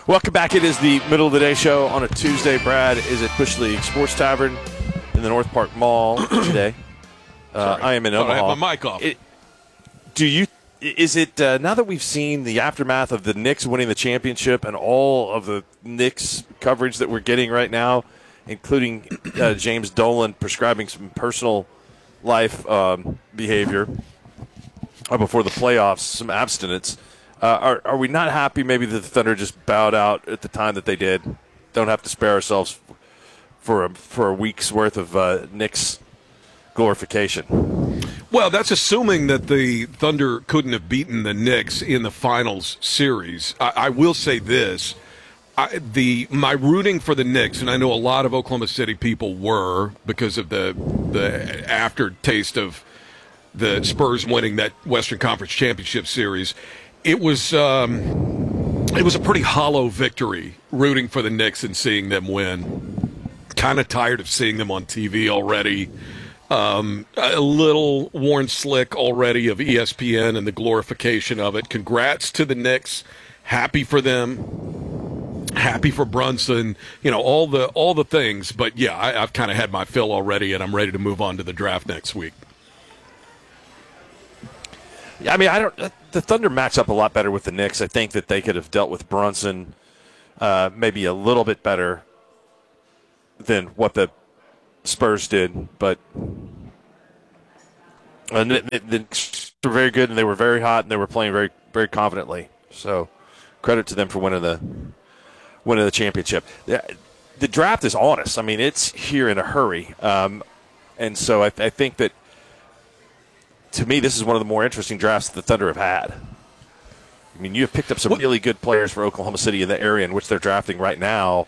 Welcome back. It is the middle of the day show on a Tuesday. Brad is at Bush League Sports Tavern in the North Park Mall today. I am in Omaha. I have my mic off. Is it now that we've seen the aftermath of the Knicks winning the championship and all of the Knicks coverage that we're getting right now, including James Dolan prescribing some personal life behavior before the playoffs, some abstinence. Are we not happy maybe that the Thunder just bowed out at the time that they did? Don't have to spare ourselves for a week's worth of Knicks glorification. Well, that's assuming that the Thunder couldn't have beaten the Knicks in the finals series. I will say this. My rooting for the Knicks, and I know a lot of Oklahoma City people were because of the aftertaste of the Spurs winning that Western Conference Championship series. It was a pretty hollow victory rooting for the Knicks and seeing them win. Kind of tired of seeing them on TV already. A little worn slick already of ESPN and the glorification of it. Congrats to the Knicks. Happy for them. Happy for Brunson. You know, all the things. But, yeah, I've kind of had my fill already, and I'm ready to move on to the draft next week. I mean, the Thunder match up a lot better with the Knicks. I think that they could have dealt with Brunson maybe a little bit better than what the Spurs did, but the Knicks were very good and they were very hot and they were playing very, very confidently. So, credit to them for winning the championship. The draft is on us. I mean, it's here in a hurry, and so I think that, to me, this is one of the more interesting drafts that the Thunder have had. I mean, you have picked up some really good players for Oklahoma City in the area in which they're drafting right now,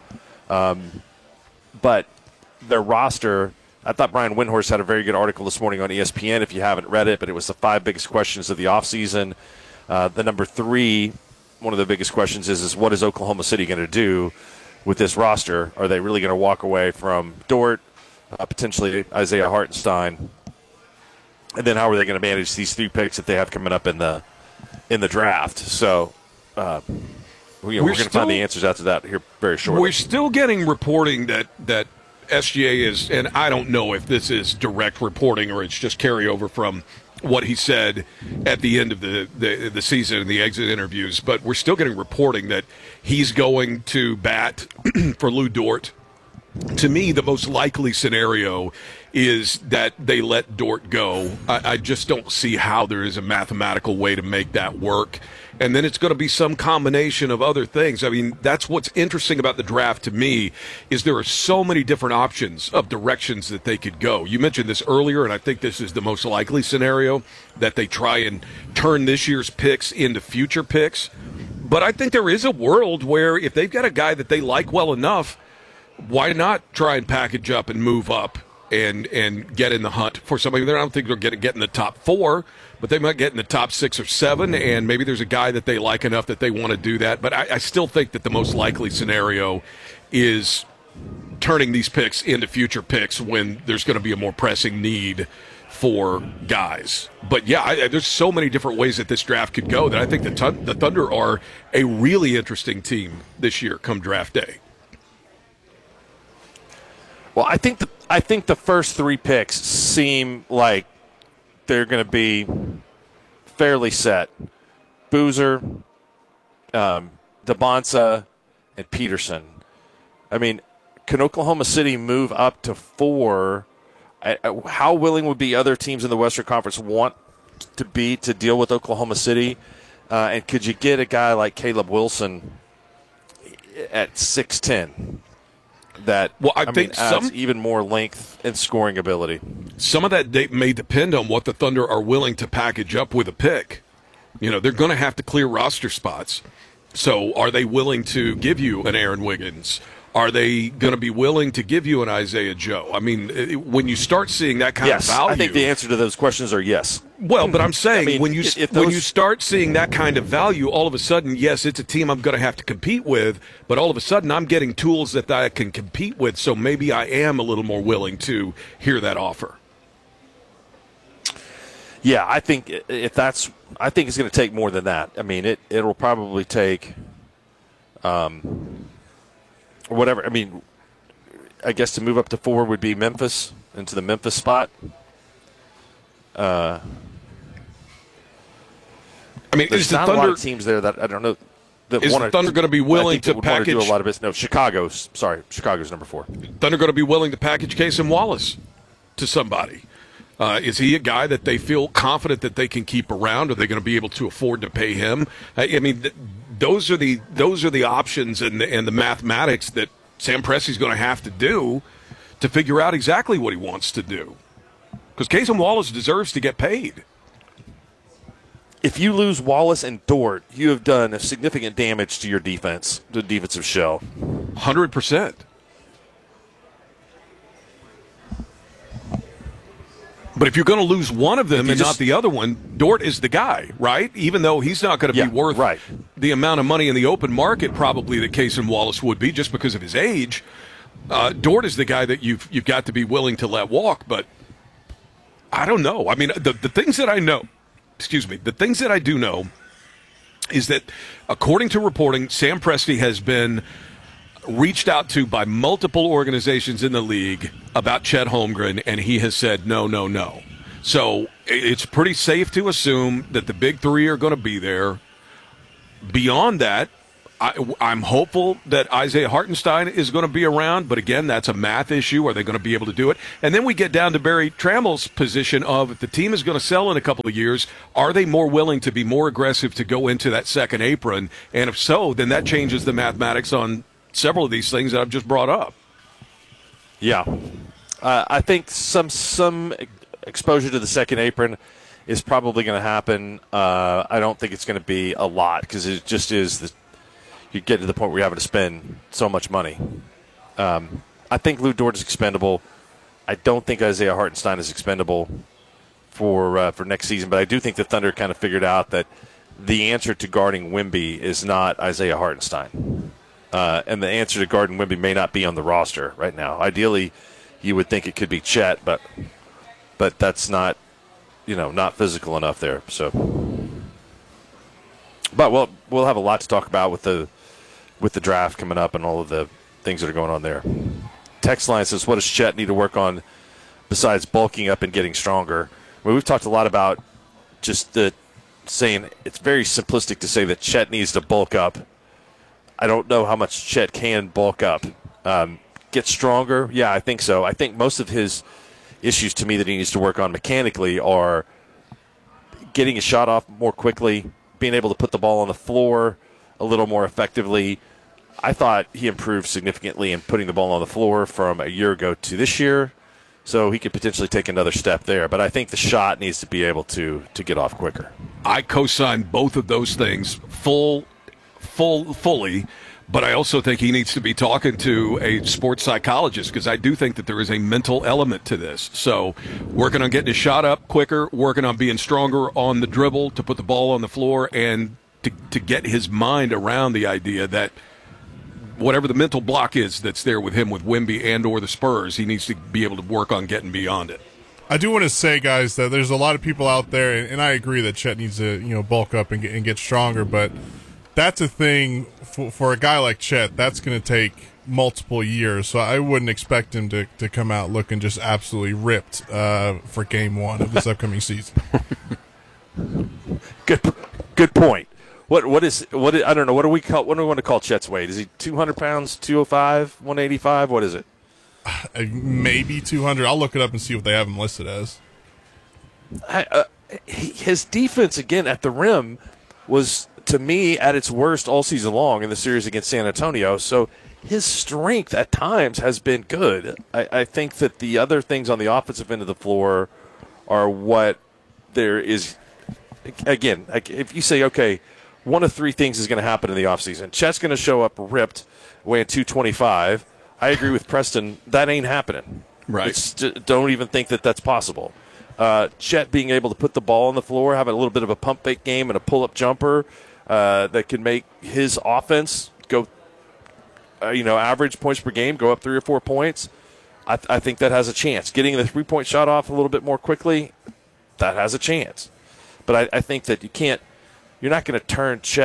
but their roster, I thought Brian Windhorst had a very good article this morning on ESPN, if you haven't read it, but it was the 5 biggest questions of the offseason. The number 3, one of the biggest questions is what is Oklahoma City going to do with this roster? Are they really going to walk away from Dort, potentially Isaiah Hartenstein? And then how are they going to manage these 3 picks that they have coming up in the draft? So we're going to find the answers after that here very shortly. We're still getting reporting that SGA is, and I don't know if this is direct reporting or it's just carryover from what he said at the end of the season in the exit interviews, but we're still getting reporting that he's going to bat for Lou Dort. To me, the most likely scenario is that they let Dort go. I just don't see how there is a mathematical way to make that work. And then it's going to be some combination of other things. I mean, that's what's interesting about the draft to me is there are so many different options of directions that they could go. You mentioned this earlier, and I think this is the most likely scenario, that they try and turn this year's picks into future picks. But I think there is a world where if they've got a guy that they like well enough, why not try and package up and move up and get in the hunt for somebody? I don't think they're going to get in the top 4, but they might get in the top 6 or 7, and maybe there's a guy that they like enough that they want to do that. But I still think that the most likely scenario is turning these picks into future picks when there's going to be a more pressing need for guys. But, yeah, there's so many different ways that this draft could go that I think the Thunder are a really interesting team this year come draft day. Well, I think the first 3 picks seem like they're going to be fairly set. Boozer, DeBonsa, and Peterson. I mean, can Oklahoma City move up to 4? How willing would be other teams in the Western Conference want to be to deal with Oklahoma City? And could you get a guy like Caleb Wilson at 6'10"? That adds even more length and scoring ability. Some of that may depend on what the Thunder are willing to package up with a pick. You know, they're going to have to clear roster spots. So are they willing to give you an Aaron Wiggins? Are they going to be willing to give you an Isaiah Joe? I mean, when you start seeing that kind of value... I think the answer to those questions are yes. Well, but I'm saying when you start seeing that kind of value, all of a sudden, yes, it's a team I'm going to have to compete with, but all of a sudden I'm getting tools that I can compete with, so maybe I am a little more willing to hear that offer. Yeah, I think it's going to take more than that. I mean, it'll probably take or whatever. I mean, I guess to move up to 4 would be Memphis, into the Memphis spot. I mean, There's is the not a lot Thunder of teams there that I don't know. That is the Thunder going to be willing to package? Do a lot of business. No, Chicago's number 4. Thunder going to be willing to package Casey Wallace to somebody? Is he a guy that they feel confident that they can keep around? Are they going to be able to afford to pay him? I mean, those are the options and the mathematics that Sam Presti's going to have to do to figure out exactly what he wants to do. Because Casey Wallace deserves to get paid. If you lose Wallace and Dort, you have done a significant damage to your defense, the defensive shell. 100%. But if you're going to lose one of them and not the other one, Dort is the guy, right? Even though he's not going to be worth the amount of money in the open market probably that Casey Wallace would be just because of his age. Dort is the guy that you've got to be willing to let walk. But I don't know. I mean, the things that I know, the things that I do know is that according to reporting, Sam Presti has been reached out to by multiple organizations in the league about Chet Holmgren, and he has said no, no, no. So it's pretty safe to assume that the big three are going to be there. Beyond that, I'm hopeful that Isaiah Hartenstein is going to be around, but again, that's a math issue. Are they going to be able to do it? And then we get down to Barry Trammell's position of if the team is going to sell in a couple of years, are they more willing to be more aggressive to go into that second apron? And if so, then that changes the mathematics on several of these things that I've just brought up. Yeah. I think some exposure to the second apron is probably going to happen. I don't think it's going to be a lot because it just is you get to the point where you're having to spend so much money. I think Lou Dort is expendable. I don't think Isaiah Hartenstein is expendable for next season, but I do think the Thunder kind of figured out that the answer to guarding Wemby is not Isaiah Hartenstein. And the answer to guarding Wemby may not be on the roster right now. Ideally, you would think it could be Chet, but that's not, not physical enough there. So, but we'll have a lot to talk about with the draft coming up and all of the things that are going on there. Text line says, what does Chet need to work on besides bulking up and getting stronger? Well, we've talked a lot about just saying it's very simplistic to say that Chet needs to bulk up. I don't know how much Chet can bulk up. Get stronger? Yeah, I think so. I think most of his issues to me that he needs to work on mechanically are getting a shot off more quickly, being able to put the ball on the floor a little more effectively. I thought he improved significantly in putting the ball on the floor from a year ago to this year, so he could potentially take another step there. But I think the shot needs to be able to get off quicker. I co-sign both of those things fully, but I also think he needs to be talking to a sports psychologist because I do think that there is a mental element to this. So working on getting his shot up quicker, working on being stronger on the dribble to put the ball on the floor, and to get his mind around the idea that whatever the mental block is that's there with him with Wemby and or the Spurs, he needs to be able to work on getting beyond it. I do want to say, guys, that there's a lot of people out there, and I agree that Chet needs to bulk up and get stronger, but that's a thing for a guy like Chet. That's going to take multiple years, so I wouldn't expect him to come out looking just absolutely ripped for Game 1 of this upcoming season. Good point. What I don't know. What do we want to call Chet's weight? Is he 200 pounds, 205, 185? What is it? Maybe 200. I'll look it up and see what they have him listed as. His defense again at the rim was, to me, at its worst all season long in the series against San Antonio. So his strength at times has been good. I think that the other things on the offensive end of the floor are what there is. Again, if you say, okay, one of three things is going to happen in the offseason. Chet's going to show up ripped, weighing 225. I agree with Preston. That ain't happening. Right. Don't even think that that's possible. Chet being able to put the ball on the floor, have a little bit of a pump fake game and a pull-up jumper that can make his offense go, average points per game, go up 3 or 4 points. I think that has a chance. Getting the three-point shot off a little bit more quickly, that has a chance. But I think that you're not going to turn Chet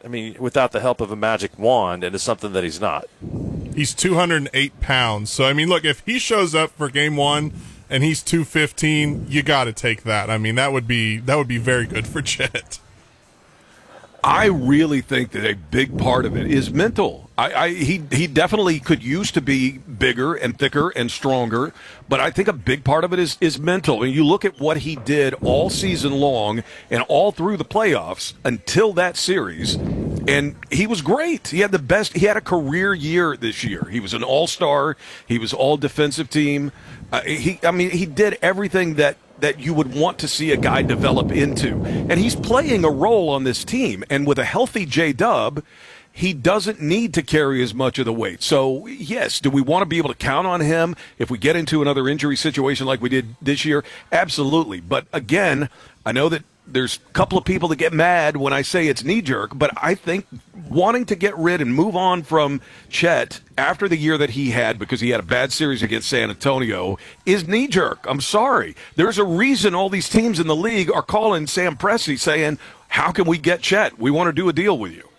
I mean, without the help of a magic wand, and it's something that he's not. He's 208 pounds. So, I mean, look, if he shows up for game one and he's 215, you got to take that. I mean, that would be very good for Chet. I really think that a big part of it is mental. He definitely could use to be bigger and thicker and stronger, but I think a big part of it is mental. And you look at what he did all season long and all through the playoffs until that series, and he was great. He had a career year this year. He was an all-star. He was all defensive team. He did everything that you would want to see a guy develop into. And he's playing a role on this team. And with a healthy J-Dub, he doesn't need to carry as much of the weight. So, yes, do we want to be able to count on him if we get into another injury situation like we did this year? Absolutely. But, again, I know that there's a couple of people that get mad when I say it's knee-jerk, but I think wanting to get rid and move on from Chet after the year that he had because he had a bad series against San Antonio is knee-jerk. I'm sorry. There's a reason all these teams in the league are calling Sam Presti saying, how can we get Chet? We want to do a deal with you.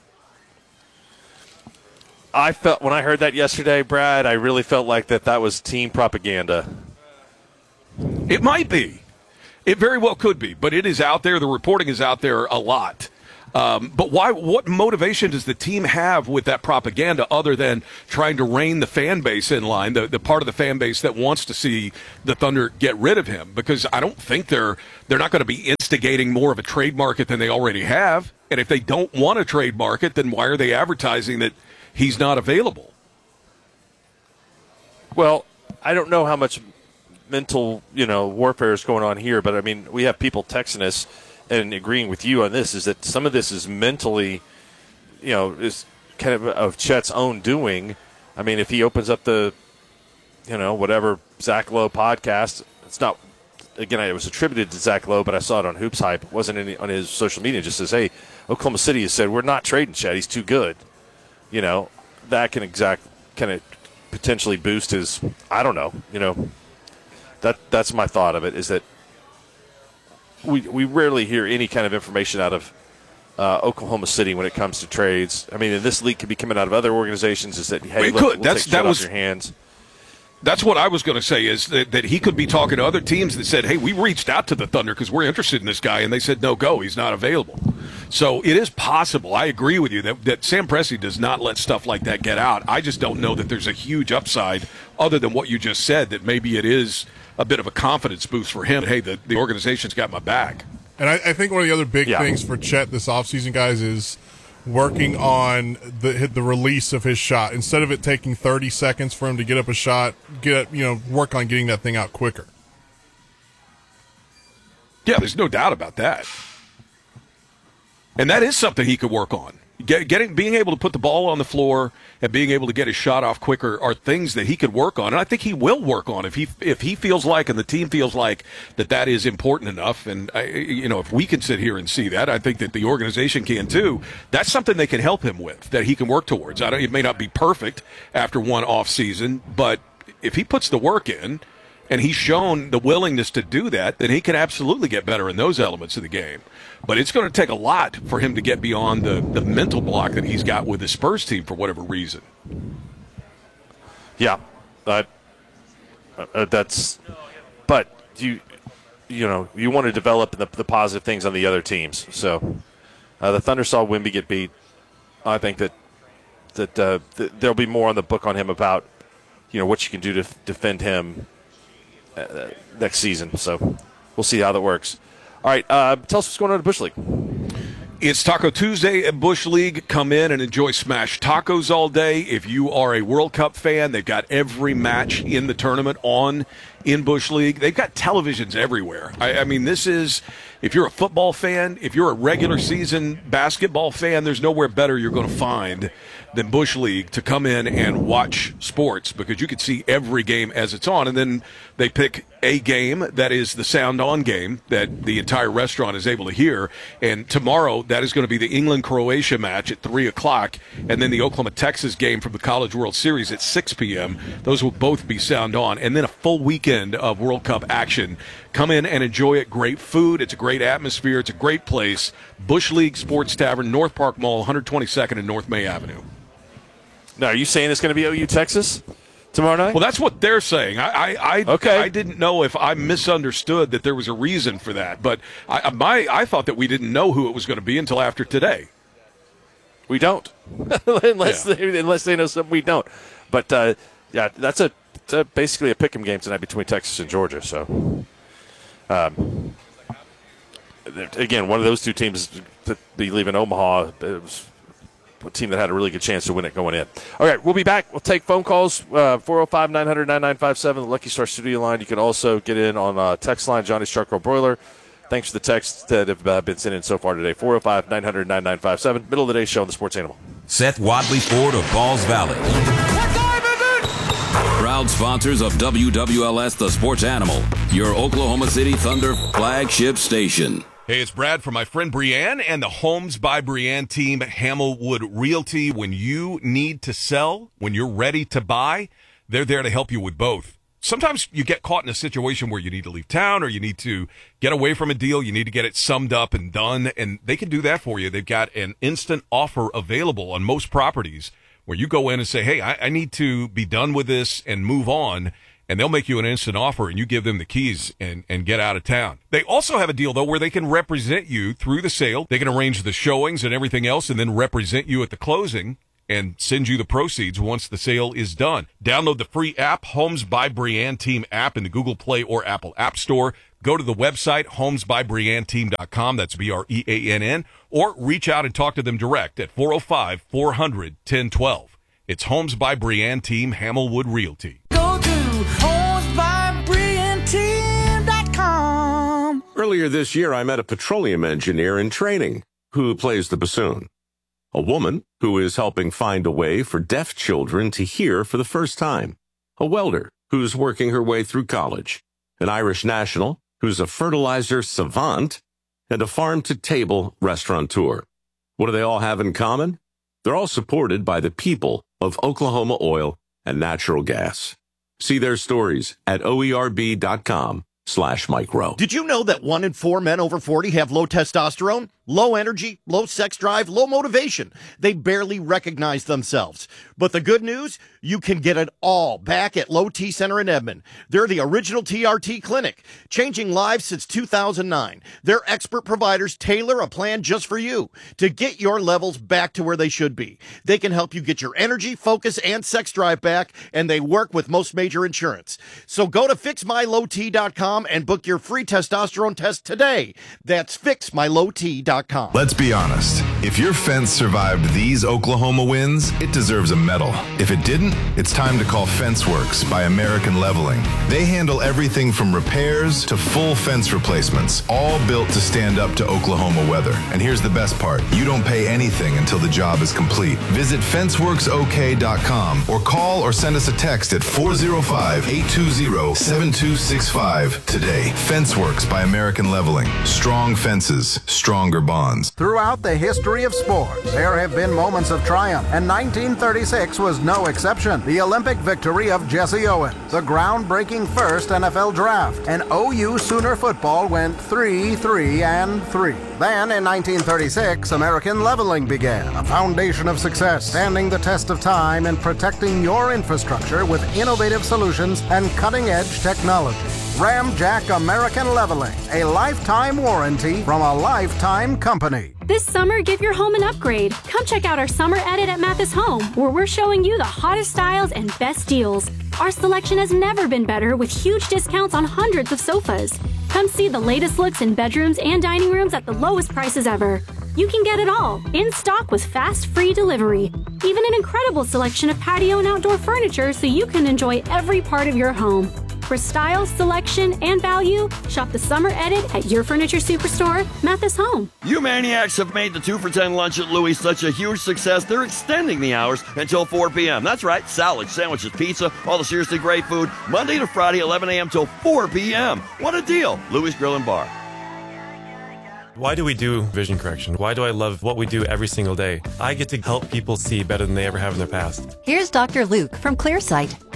I felt when I heard that yesterday, Brad, I really felt like that was team propaganda. It might be. It very well could be, but it is out there. The reporting is out there a lot. But why? What motivation does the team have with that propaganda other than trying to rein the fan base in line, the part of the fan base that wants to see the Thunder get rid of him? Because I don't think they're not going to be instigating more of a trade market than they already have. And if they don't want a trade market, then why are they advertising that he's not available? Well, I don't know how much mental, warfare is going on here, but I mean, we have people texting us and agreeing with you on this, is that some of this is mentally, is kind of Chet's own doing. I mean, if he opens up the, whatever Zach Lowe podcast, it's not, again, it was attributed to Zach Lowe, but I saw it on Hoops Hype. It wasn't on his social media. It just says, hey, Oklahoma City has said, we're not trading Chet. He's too good. That can kind of potentially boost his, I don't know, That's my thought of it, is that we rarely hear any kind of information out of Oklahoma City when it comes to trades. I mean, and this leak could be coming out of other organizations, is that, hey, we'll take Chet off your hands. That's what I was going to say, is that he could be talking to other teams that said, hey, we reached out to the Thunder because we're interested in this guy, and they said, no, go, he's not available. So it is possible. I agree with you that Sam Presti does not let stuff like that get out. I just don't know that there's a huge upside other than what you just said, that maybe it is a bit of a confidence boost for him. Hey, the organization's got my back. And I think one of the other big things for Chet this offseason, guys, is working on the release of his shot. Instead of it taking 30 seconds for him to get up a shot, work on getting that thing out quicker. Yeah, there's no doubt about that. And that is something he could work on. Being able to put the ball on the floor and being able to get his shot off quicker are things that he could work on, and I think he will work on if he feels like, and the team feels like, that is important enough. And if we can sit here and see that, I think that the organization can too. That's something they can help him with, that he can work towards. It may not be perfect after one off season, but if he puts the work in and he's shown the willingness to do that, then he can absolutely get better in those elements of the game. But it's going to take a lot for him to get beyond the mental block that he's got with the Spurs team for whatever reason. Yeah, that's. But you want to develop the positive things on the other teams. So the Thunder saw Wemby get beat. I think that there'll be more on the book on him about what you can do to defend him next season. So we'll see how that works. All right, tell us what's going on at Bush League. It's Taco Tuesday at Bush League. Come in and enjoy smash tacos all day. If you are a World Cup fan, they've got every match in the tournament on in Bush League. They've got televisions everywhere. I mean, this is, if you're a football fan, if you're a regular season basketball fan, there's nowhere better you're going to find than Bush League to come in and watch sports, because you can see every game as it's on. And then they pick a game that is the sound on game that the entire restaurant is able to hear. And tomorrow, that is going to be the England-Croatia match at 3 o'clock, and then the Oklahoma-Texas game from the College World Series at 6 p.m. Those will both be sound on. And then a full weekend weekend of World Cup action. Come in and enjoy it. Great food. It's a great atmosphere. It's a great place. Bush League Sports Tavern, North Park Mall, 122nd and North May Avenue. Now, are you saying it's going to be OU Texas tomorrow night? Well, that's what they're saying. Okay. I didn't know if I misunderstood that there was a reason for that, but I thought that we didn't know who it was going to be until after today. We don't, unless they know something we don't. But yeah, that's basically a pick'em game tonight between Texas and Georgia. So, again, one of those two teams to be leaving Omaha. It was a team that had a really good chance to win it going in. All right, we'll be back. We'll take phone calls, 405-900-9957, the Lucky Star studio line. You can also get in on text line, Johnny's Charcoal Broiler. Thanks for the texts that have been sent in so far today, 405-900-9957, middle of the day show on the Sports Animal. Seth Wadley Ford of Balls Valley. Proud sponsors of WWLS The Sports Animal, your Oklahoma City Thunder flagship station. Hey, it's Brad from my friend Brianne and the Homes by Brianne team at Hamilwood Realty. When you need to sell, when you're ready to buy, they're there to help you with both. Sometimes you get caught in a situation where you need to leave town or you need to get away from a deal. You need to get it summed up and done, and they can do that for you. They've got an instant offer available on most properties where you go in and say, hey, I need to be done with this and move on. And they'll make you an instant offer, and you give them the keys and get out of town. They also have a deal, though, where they can represent you through the sale. They can arrange the showings and everything else and then represent you at the closing and send you the proceeds once the sale is done. Download the free app, Homes by Brianne Team app in the Google Play or Apple App Store. Go to the website, homesbybrianneteam.com, that's BREANN, or reach out and talk to them direct at 405-400-1012. It's Homes by Brianne Team, Hamilwood Realty. Go to homesbybrianneteam.com. Earlier this year, I met a petroleum engineer in training who plays the bassoon. A woman who is helping find a way for deaf children to hear for the first time. A welder who's working her way through college. An Irish national who's a fertilizer savant. And a farm-to-table restaurateur. What do they all have in common? They're all supported by the people of Oklahoma Oil and Natural Gas. See their stories at oerb.com/micro. Did you know that 1 in 4 men over 40 have low testosterone? Low energy, low sex drive, low motivation. They barely recognize themselves. But the good news, you can get it all back at Low T Center in Edmond. They're the original TRT clinic, changing lives since 2009. Their expert providers tailor a plan just for you to get your levels back to where they should be. They can help you get your energy, focus, and sex drive back, and they work with most major insurance. So go to fixmylowt.com and book your free testosterone test today. That's fixmylowt.com. Let's be honest. If your fence survived these Oklahoma winds, it deserves a medal. If it didn't, it's time to call FenceWorks by American Leveling. They handle everything from repairs to full fence replacements, all built to stand up to Oklahoma weather. And here's the best part. You don't pay anything until the job is complete. Visit FenceWorksOK.com or call or send us a text at 405-820-7265 today. FenceWorks by American Leveling. Strong fences, stronger bonds. Throughout the history of sports, there have been moments of triumph, and 1936 was no exception. The Olympic victory of Jesse Owens, the groundbreaking first NFL draft, and OU Sooner football went 3-3-3. Then, in 1936, American Leveling began, a foundation of success, standing the test of time and protecting your infrastructure with innovative solutions and cutting-edge technology. Ramjack American Leveling, a lifetime warranty from a lifetime company. This summer, give your home an upgrade. Come check out our summer edit at Mathis Home, where we're showing you the hottest styles and best deals. Our selection has never been better, with huge discounts on hundreds of sofas. Come see the latest looks in bedrooms and dining rooms at the lowest prices ever. You can get it all, in stock with fast, free delivery. Even an incredible selection of patio and outdoor furniture so you can enjoy every part of your home. For style, selection, and value, shop the summer edit at your furniture superstore, Mathis Home. You maniacs have made the 2 for $10 lunch at Louis such a huge success, they're extending the hours until 4 p.m. That's right, salads, sandwiches, pizza, all the seriously great food, Monday to Friday, 11 a.m. till 4 p.m. What a deal! Louis Grill and Bar. Why do we do vision correction? Why do I love what we do every single day? I get to help people see better than they ever have in their past. Here's Dr. Luke from ClearSight.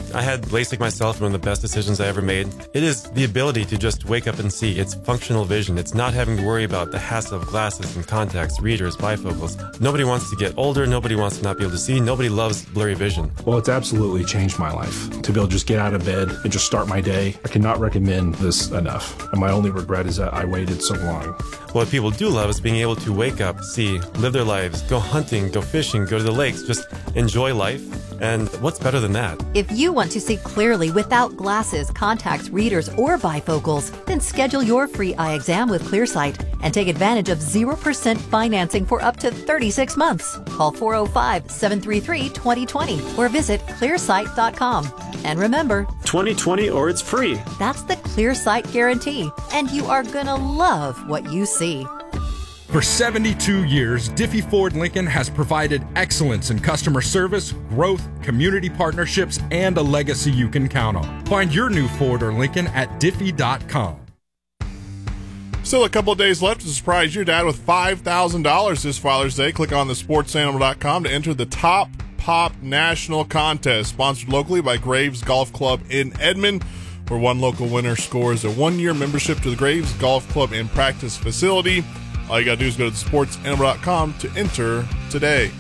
I had LASIK myself, one of the best decisions I ever made. It is the ability to just wake up and see. It's functional vision. It's not having to worry about the hassle of glasses and contacts, readers, bifocals. Nobody wants to get older. Nobody wants to not be able to see. Nobody loves blurry vision. Well, it's absolutely changed my life. To be able to just get out of bed and just start my day, I cannot recommend this enough. And my only regret is that I waited so long. What people do love is being able to wake up, see, live their lives, go hunting, go fishing, go to the lakes, just enjoy life. And what's better than that? If you want to see clearly without glasses, contacts, readers, or bifocals, then schedule your free eye exam with ClearSight and take advantage of 0% financing for up to 36 months. Call 405-733-2020 or visit clearsight.com. And remember, 2020 or it's free. That's the ClearSight guarantee, and you are gonna love what you see. For 72 years, Diffie Ford Lincoln has provided excellence in customer service, growth, community partnerships, and a legacy you can count on. Find your new Ford or Lincoln at Diffie.com. Still a couple of days left to surprise your dad with $5,000 this Father's Day. Click on thesportsanimal.com to enter the Top Pop National Contest, sponsored locally by Graves Golf Club in Edmond, where one local winner scores a one-year membership to the Graves Golf Club and Practice Facility. All you got to do is go to thesportsanimal.com to enter today.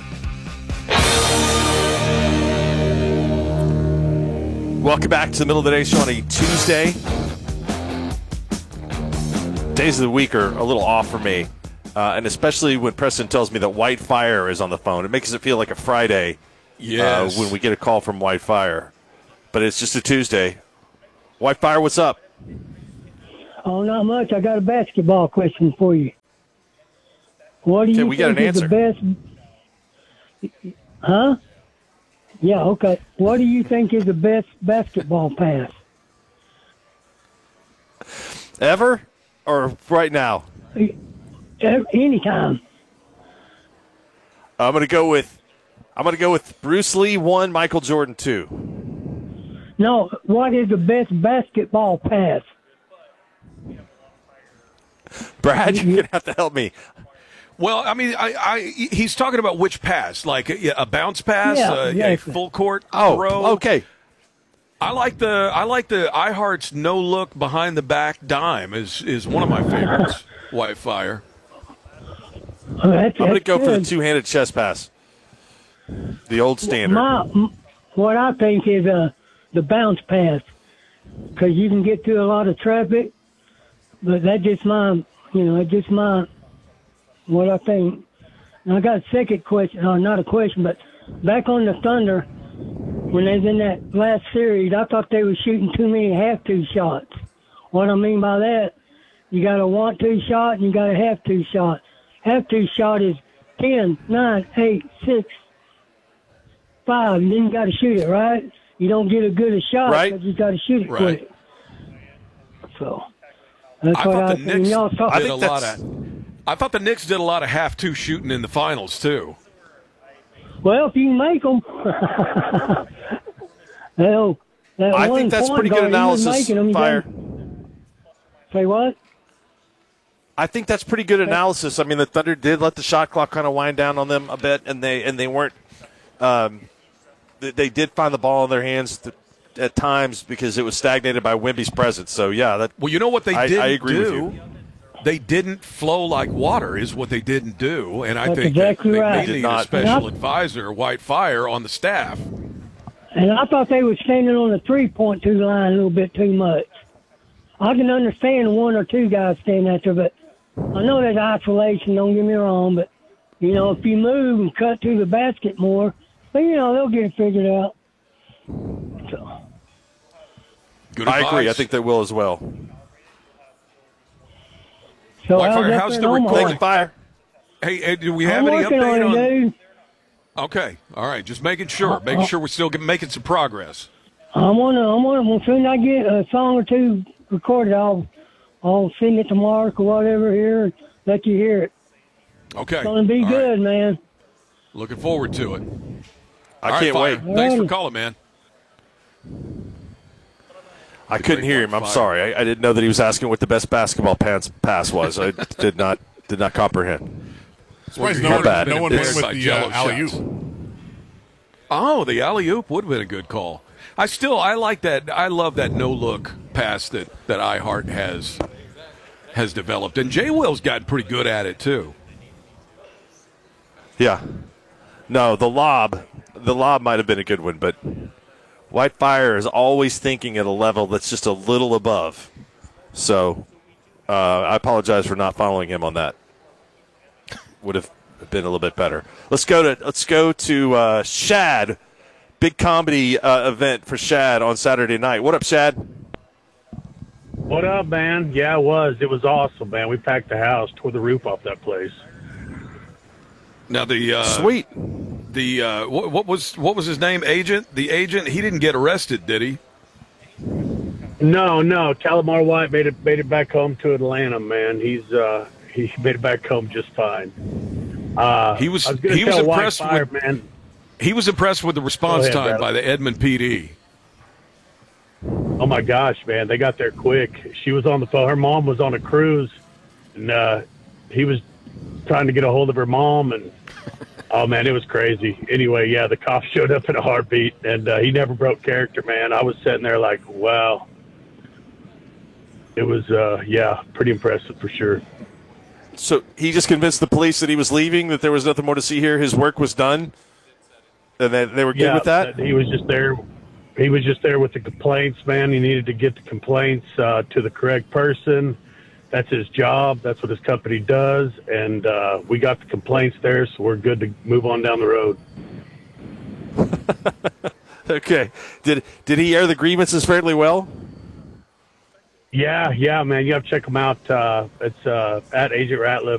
Welcome back to the middle of the day show on a Tuesday. Days of the week are a little off for me, and especially when Preston tells me that White Fire is on the phone. It makes it feel like a Friday when we get a call from White Fire. But it's just a Tuesday. White Fire, what's up? Oh, not much. I got a basketball question for you. What do you think is the best? Huh? Yeah, okay. What do you think is the best basketball pass? Ever or right now? Anytime. I'm gonna go with Bruce Lee 1, Michael Jordan 2. No, what is the best basketball pass? Brad, you're gonna have to help me. Well, I mean, he's talking about which pass, like a bounce pass, a full court throw. Okay. I like the iHeart's no look behind the back dime is one of my favorites. White Fire. I'm going to go for the two-handed chest pass, the old standard. What I think is the bounce pass, because you can get through a lot of traffic. But that's just what I think. And I got a second question, or not a question, but back on the Thunder, when they was in that last series, I thought they were shooting too many half-two shots. What I mean by that, you got a want-to shot and you got a half-two shot. Half-two shot is 10, 9, 8, 6, 5, and then you got to shoot it, right? You don't get as good a shot because you got to shoot it quick. So that's what I think. I thought the Knicks did a lot of half-two shooting in the finals too. Well, if you make them, I think that's pretty good analysis. Fire. Say what? I think that's pretty good analysis. I mean, the Thunder did let the shot clock kind of wind down on them a bit, and they weren't. They did find the ball in their hands at times because it was stagnated by Wemby's presence. So yeah, well, you know what they didn't I agree do? with you. They didn't flow like water is what they didn't do, and I That's think exactly they right. need a special advisor, White Fire, on the staff. And I thought they were standing on the 3.2 line a little bit too much. I can understand one or two guys standing out there, but I know there's isolation, don't get me wrong, but, if you move and cut to the basket more, but, they'll get it figured out. So. Good I advice. agree. I think they will as well. So White Fire, how's the recording? Fire. Hey, do we have any update on? Dude. Okay, all right. Just making sure. Making sure we're still making some progress. I'm gonna. As soon as I get a song or two recorded, I'll send it to Mark or whatever here and let you hear it. Okay. It's gonna be good, man. Looking forward to it. I can't wait. Thanks for calling, man. I couldn't hear him. I'm sorry. I didn't know that he was asking what the best basketball pass was. I did not comprehend. Surprised no one went with the alley-oop. Oh, the alley-oop would have been a good call. I like that. I love that no look pass that iHeart has developed, and Jay Will's gotten pretty good at it too. Yeah. No, the lob might have been a good one, but Whitefire is always thinking at a level that's just a little above. So I apologize for not following him on that. Would have been a little bit better. Let's go to Shad. Big comedy event for Shad on Saturday night. What up, Shad? What up, man? Yeah, it was. It was awesome, man. We packed the house, tore the roof off that place. Now the sweet. The what was his name? Agent. The agent. He didn't get arrested, did he? No. Calamar White made it back home to Atlanta, man. He made it back home just fine. He was impressed with, man. He was impressed with the response time by the Edmond PD. Oh my gosh, man! They got there quick. She was on the phone. Her mom was on a cruise, and he was trying to get a hold of her mom, and oh man, it was crazy. Anyway, yeah, the cops showed up in a heartbeat, and he never broke character, man. I was sitting there like, wow. It was, pretty impressive for sure. So he just convinced the police that he was leaving, that there was nothing more to see here, his work was done, and that they were good with that? He was just there. He was just there with the complaints, man. He needed to get the complaints to the correct person. That's his job. That's what his company does. And we got the complaints there, so we're good to move on down the road. Okay. Did he air the grievances fairly well? Yeah, man. You have to check him out. It's at Agent Ratliff